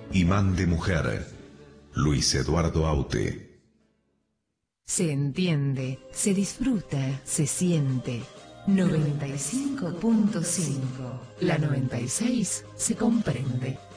Imán de mujer, Luis Eduardo Aute. Se entiende, se disfruta, se siente. 95.5. La 96 se comprende.